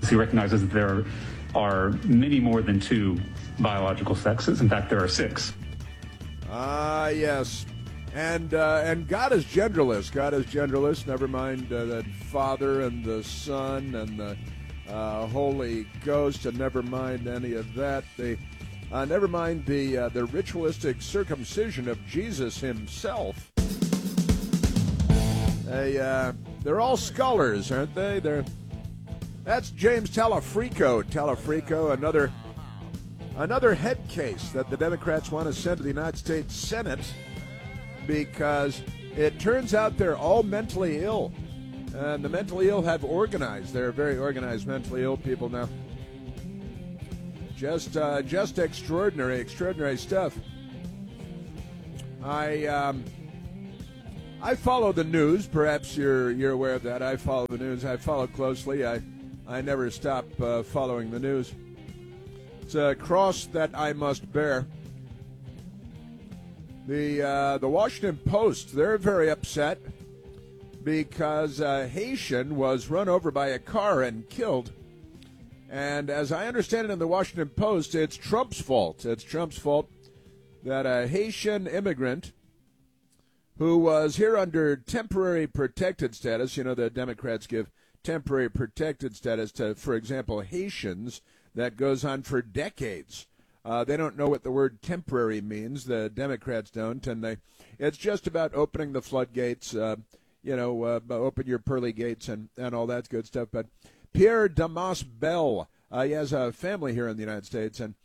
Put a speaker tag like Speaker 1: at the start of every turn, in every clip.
Speaker 1: He recognizes that there are many more than two biological sexes. In fact, there are six.
Speaker 2: Yes. And God is genderless. God is genderless. Never mind that Father and the Son and the Holy Ghost, and never mind any of that. Never mind the ritualistic circumcision of Jesus himself. They're all scholars, aren't they? That's James Talafrico. Talafrico, another head case that the Democrats want to send to the United States Senate because it turns out they're all mentally ill. And the mentally ill have organized. They're very organized mentally ill people now. Just extraordinary stuff. I follow the news. Perhaps you're aware of that. I follow the news. I follow closely. I never stop following the news. It's a cross that I must bear. The Washington Post, they're very upset because a Haitian was run over by a car and killed. And as I understand it in the Washington Post, it's Trump's fault. It's Trump's fault that a Haitian immigrant who was here under temporary protected status, you know, the Democrats give temporary protected status to, for example, Haitians, that goes on for decades. They don't know what the word temporary means. The Democrats don't, and it's just about opening the floodgates, open your pearly gates and all that good stuff. But Pierre Damas Bell, he has a family here in the United States, and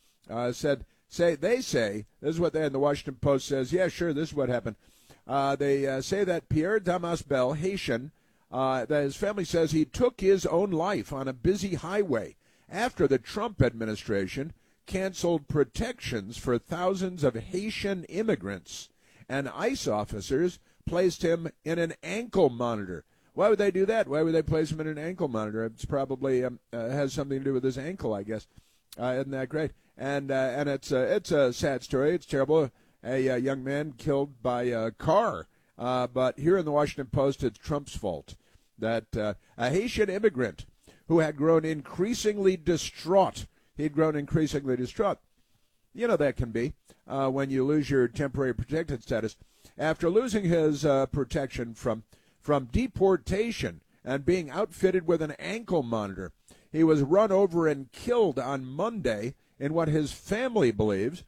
Speaker 2: they say, this is what they in the Washington Post says, yeah, sure, this is what happened. They say that Pierre Damas Bell, Haitian, that his family says he took his own life on a busy highway after the Trump administration canceled protections for thousands of Haitian immigrants, and ICE officers placed him in an ankle monitor. Why would they do that? Why would they place him in an ankle monitor? It's probably has something to do with his ankle, I guess. Isn't that great? And it's a sad story. It's terrible. A young man killed by a car. But here in the Washington Post, it's Trump's fault that a Haitian immigrant who had grown increasingly distraught. He'd grown increasingly distraught. You know that can be when you lose your temporary protected status. After losing his protection from deportation and being outfitted with an ankle monitor, he was run over and killed on Monday in what his family believes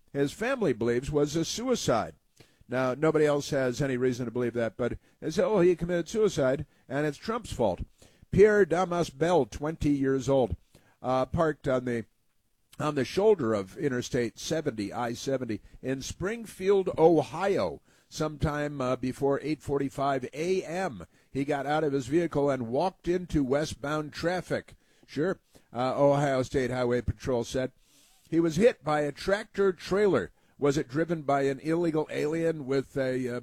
Speaker 2: was a suicide. Now, nobody else has any reason to believe that, but they say, he committed suicide, and it's Trump's fault. Pierre Damas Bell, 20 years old, parked on the shoulder of Interstate 70, I-70, in Springfield, Ohio, sometime before 8:45 a.m. He got out of his vehicle and walked into westbound traffic. Sure, Ohio State Highway Patrol said. He was hit by a tractor trailer. Was it driven by an illegal alien with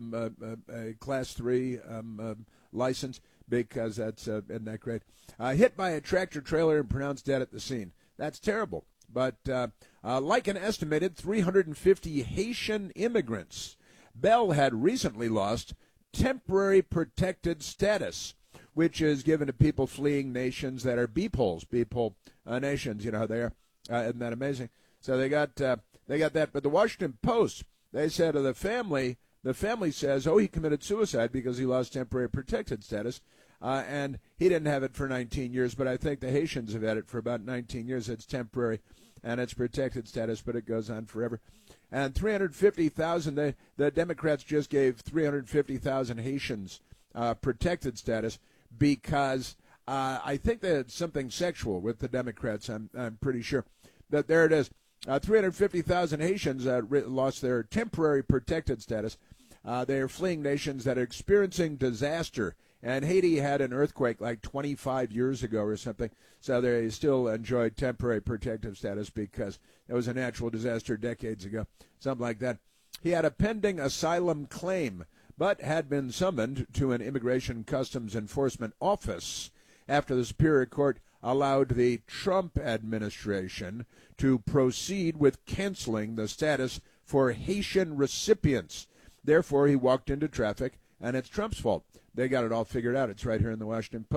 Speaker 2: a Class 3 license? Because isn't that great? Hit by a tractor trailer and pronounced dead at the scene. That's terrible. But like an estimated 350 Haitian immigrants, Bell had recently lost temporary protected status, which is given to people fleeing nations that are B-poles, nations. You know how they are. Isn't that amazing? So they got that. But the Washington Post, they said of the family says, he committed suicide because he lost temporary protected status, and he didn't have it for 19 years. But I think the Haitians have had it for about 19 years. It's temporary, and it's protected status, but it goes on forever. And 350,000, the Democrats just gave 350,000 Haitians protected status because I think they had something sexual with the Democrats. I'm pretty sure. But there it is. 350,000 Haitians lost their temporary protected status. They are fleeing nations that are experiencing disaster. And Haiti had an earthquake like 25 years ago or something. So they still enjoyed temporary protective status because it was a natural disaster decades ago, something like that. He had a pending asylum claim, but had been summoned to an Immigration Customs Enforcement office after the Superior Court allowed the Trump administration to proceed with canceling the status for Haitian recipients. Therefore, he walked into traffic, and it's Trump's fault. They got it all figured out. It's right here in the Washington Post.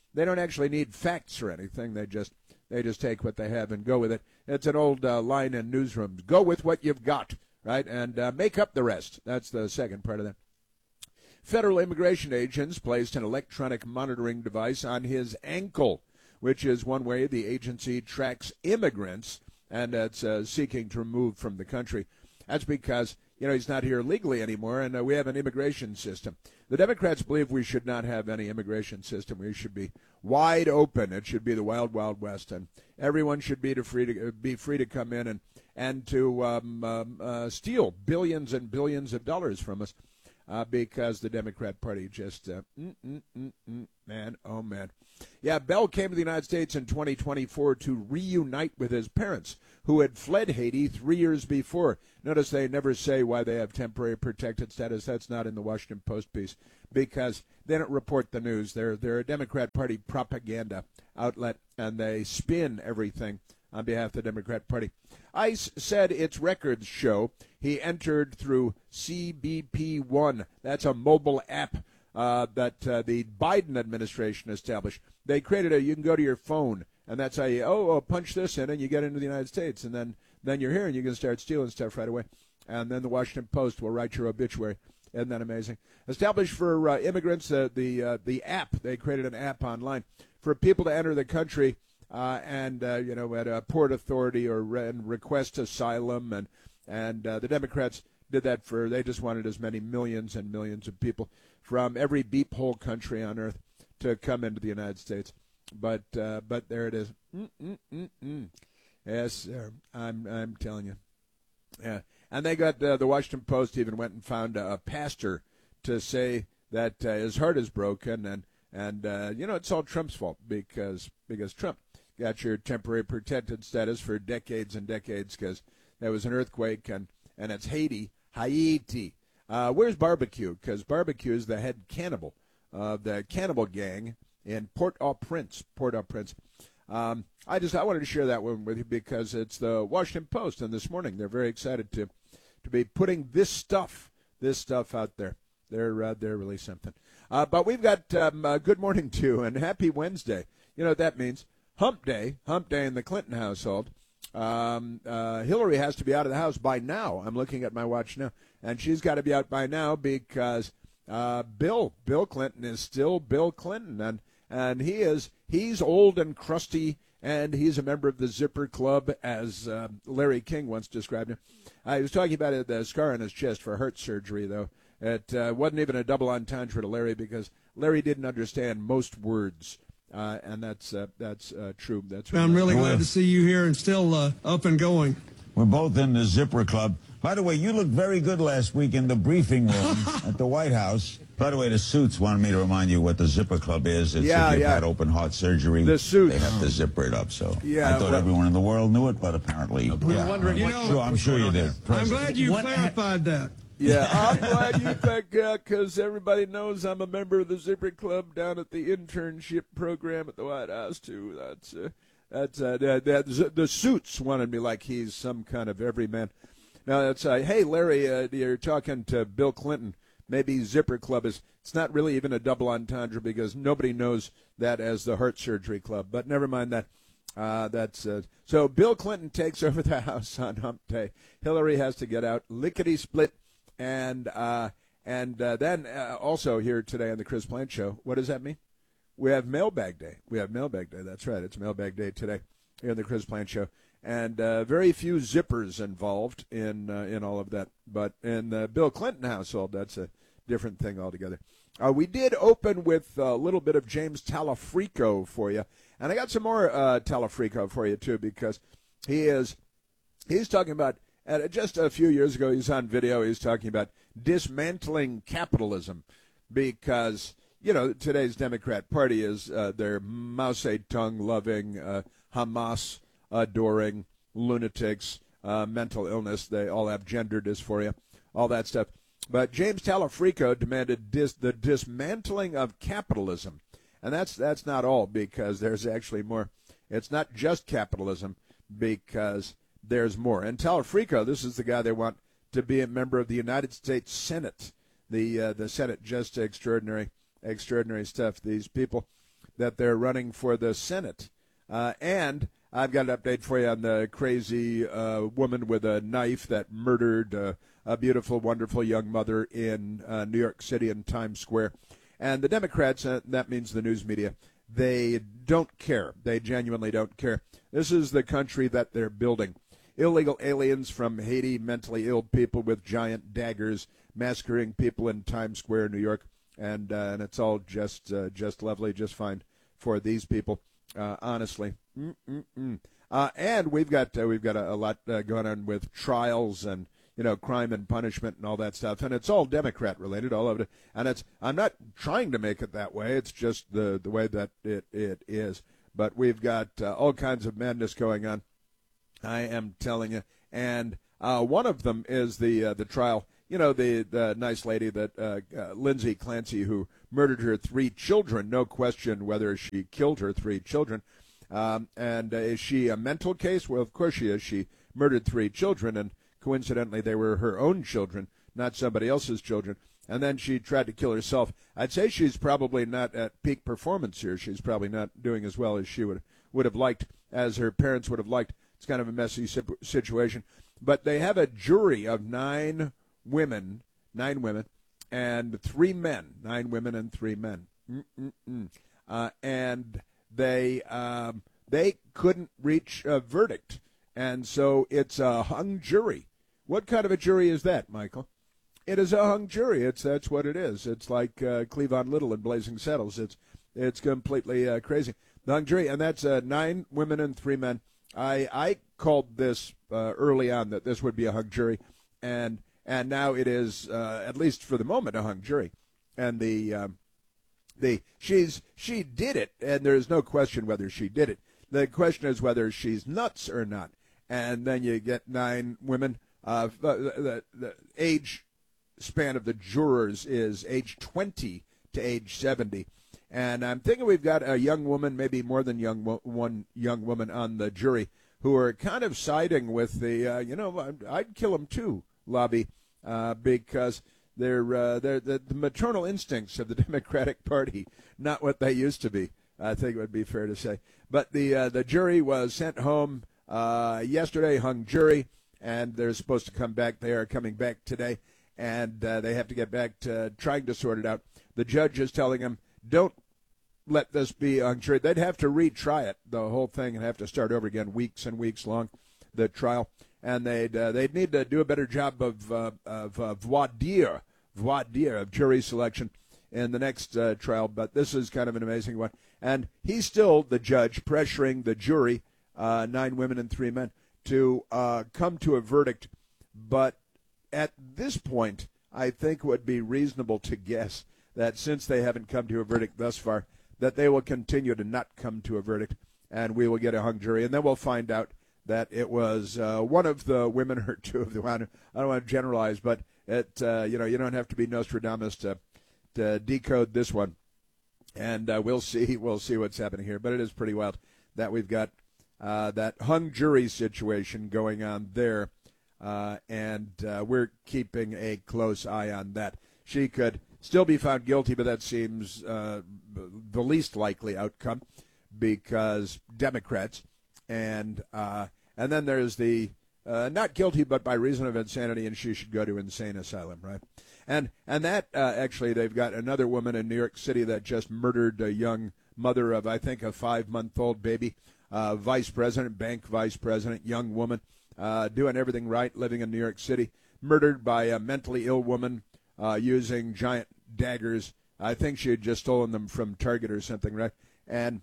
Speaker 2: They don't actually need facts or anything. They just take what they have and go with it. It's an old line in newsrooms. Go with what you've got, right? And make up the rest. That's the second part of that. Federal immigration agents placed an electronic monitoring device on his ankle, which is one way the agency tracks immigrants, and it's seeking to remove from the country. That's because, he's not here legally anymore, and we have an immigration system. The Democrats believe we should not have any immigration system. We should be wide open. It should be the wild, wild west, and everyone should be free to come in and to steal billions and billions of dollars from us, because the Democrat Party just man, oh man. Yeah, Bell came to the United States in 2024 to reunite with his parents, who had fled Haiti 3 years before. Notice they never say why they have temporary protected status. That's not in the Washington Post piece, because they don't report the news. They're a Democrat Party propaganda outlet, and they spin everything on behalf of the Democrat Party. ICE said its records show he entered through CBP One. That's a mobile app that the Biden administration established. They created you can go to your phone, and that's how you, punch this in, and you get into the United States, and then you're here, and you can start stealing stuff right away. And then the Washington Post will write your obituary. Isn't that amazing? Established for immigrants, the app, they created an app online for people to enter the country at a port authority or request asylum, and the Democrats did that they just wanted as many millions and millions of people from every beep hole country on earth to come into the United States. But there it is. Yes, sir. I'm telling you. Yeah. And they got the Washington Post even went and found a pastor to say that his heart is broken, and it's all Trump's fault because Trump got your temporary protected status for decades and decades because there was an earthquake, and it's Haiti. Where's Barbecue? Because Barbecue is the head cannibal of the cannibal gang in Port-au-Prince. I wanted to share that one with you because it's the Washington Post, and this morning they're very excited to be putting this stuff out there. They're really something. But we've got good morning to you and happy Wednesday. You know what that means? Hump day in the Clinton household. Hillary has to be out of the house by now. I'm looking at my watch now, and she's got to be out by now because Bill Clinton is still Bill Clinton, and he's old and crusty, and he's a member of the Zipper Club, as Larry King once described him. He was talking about the scar on his chest for heart surgery, though. It wasn't even a double entendre to Larry because Larry didn't understand most words. And that's true.
Speaker 3: I'm really glad to see you here and still up and going.
Speaker 4: We're both in the Zipper Club. By the way, you looked very good last week in the briefing room at the White House. By the way, the Suits wanted me to remind you what the Zipper Club is. It's if you've had open heart surgery,
Speaker 2: the Suits.
Speaker 4: They have to zipper it up. So
Speaker 2: yeah,
Speaker 4: I thought everyone in the world knew it, but apparently,
Speaker 3: we're wondering.
Speaker 4: I'm sure you did.
Speaker 3: I'm glad you clarified that.
Speaker 2: Yeah, I'm glad you think, because everybody knows I'm a member of the Zipper Club down at the internship program at the White House, too. The Suits wanted me like he's some kind of everyman. Now, that's, hey, Larry, you're talking to Bill Clinton. Maybe Zipper Club it's not really even a double entendre because nobody knows that as the Heart Surgery Club. But never mind that. So Bill Clinton takes over the House on Hump Day. Hillary has to get out lickety-split. And then also here today on the Chris Plant Show, what does that mean? We have Mailbag Day. That's right. It's Mailbag Day today here on the Chris Plant Show. And very few zippers involved in all of that. But in the Bill Clinton household, that's a different thing altogether. We did open with a little bit of James Talafrico for you. And I got some more Talafrico for you, too, because he's talking about, just a few years ago, he was on video. He was talking about dismantling capitalism because, today's Democrat Party is their Mao Zedong-loving, Hamas-adoring lunatics, mental illness. They all have gender dysphoria, all that stuff. But James Talafrico demanded the dismantling of capitalism. And that's not all, because there's actually more. It's not just capitalism, because there's more. And Talafrico, this is the guy they want to be a member of the United States Senate. The Senate, just extraordinary stuff. These people that they're running for the Senate. And I've got an update for you on the crazy woman with a knife that murdered a beautiful, wonderful young mother in New York City in Times Square. And the Democrats, that means the news media, they don't care. They genuinely don't care. This is the country that they're building. Illegal aliens from Haiti, mentally ill people with giant daggers massacring people in Times Square, New York, and it's all just lovely, just fine for these people, honestly. And we've got a lot going on with trials and crime and punishment and all that stuff, and it's all Democrat related, all of it. And I'm not trying to make it that way. It's just the way that it is. But we've got all kinds of madness going on. I am telling you. And one of them is the trial. The nice lady that Lindsay Clancy, who murdered her 3 children. No question whether she killed her 3 children. And is she a mental case? Well, of course she is. She murdered 3 children, and coincidentally, they were her own children, not somebody else's children. And then she tried to kill herself. I'd say she's probably not at peak performance here. She's probably not doing as well as she would have liked, as her parents would have liked. It's kind of a messy situation. But they have a jury of 9 women, and 3 men. 9 women and 3 men. And they couldn't reach a verdict. And so it's a hung jury. What kind of a jury is that, Michael? It is a hung jury. That's what it is. It's like Cleavon Little in Blazing Saddles. It's completely crazy. The hung jury, and that's 9 women and 3 men. I called this early on that this would be a hung jury, and now it is at least for the moment a hung jury. And she did it, and there is no question whether she did it. The question is whether she's nuts or not. And then you get 9 women. The age span of the jurors is age 20 to age 70. And I'm thinking we've got a young woman, maybe more than one young woman on the jury, who are kind of siding with the, I'd kill them too lobby, because they're the maternal instincts of the Democratic Party, not what they used to be, I think it would be fair to say. But the jury was sent home yesterday, hung jury, and they're supposed to come back. They are coming back today, and they have to get back to trying to sort it out. The judge is telling them, don't let this be hung jury. They'd have to retry it, the whole thing, and have to start over again, weeks and weeks long, the trial. And they'd need to do a better job of voir dire, of jury selection in the next trial. But this is kind of an amazing one. And he's still, the judge, pressuring the jury, 9 women and 3 men, to come to a verdict. But at this point, I think it would be reasonable to guess that since they haven't come to a verdict thus far, that they will continue to not come to a verdict, and we will get a hung jury. And then we'll find out that it was one of the women or 2 of the women. I don't want to generalize, but you don't have to be Nostradamus to decode this one. And we'll see what's happening here. But it is pretty wild that we've got that hung jury situation going on there, and we're keeping a close eye on that. She could still be found guilty, but that seems the least likely outcome because Democrats. And then there's the not guilty, but by reason of insanity, and she should go to insane asylum, right? And that actually, they've got another woman in New York City that just murdered a young mother of, I think, a 5-month-old baby. Vice president, bank vice president, young woman, doing everything right, living in New York City, murdered by a mentally ill woman using giant daggers. I think she had just stolen them from Target or something, right? And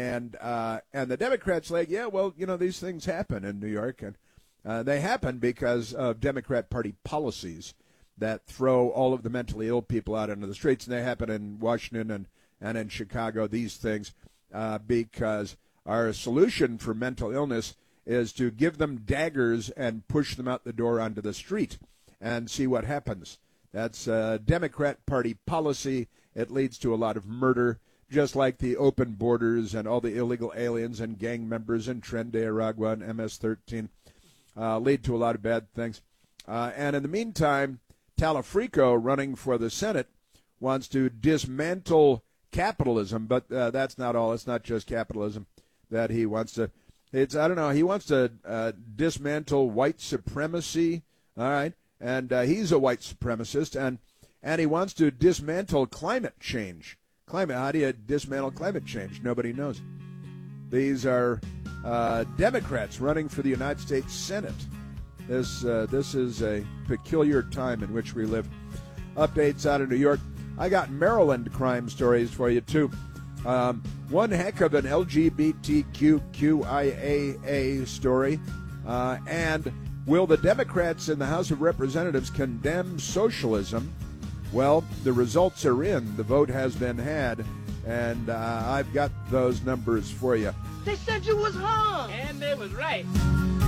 Speaker 2: the Democrats like, yeah, well, these things happen in New York, and they happen because of Democrat Party policies that throw all of the mentally ill people out into the streets, and they happen in Washington and in Chicago, these things, because our solution for mental illness is to give them daggers and push them out the door onto the street and see what happens. That's Democrat Party policy. It leads to a lot of murder, just like the open borders and all the illegal aliens and gang members in Tren de Aragua and MS-13 lead to a lot of bad things. And in the meantime, Talafrico, running for the Senate, wants to dismantle capitalism, but that's not all. It's not just capitalism that he wants to. It's, I don't know, he wants to dismantle white supremacy, all right? And he's a white supremacist, and he wants to dismantle climate change. How do you dismantle climate change? Nobody knows. These are Democrats running for the United States Senate. This is a peculiar time in which we live. Updates out of New York. I got Maryland crime stories for you, too. One heck of an LGBTQIAA story. And will the Democrats in the House of Representatives condemn socialism? Well, the results are in. The vote has been had, and I've got those numbers for you.
Speaker 5: They said you was hung. And they was right.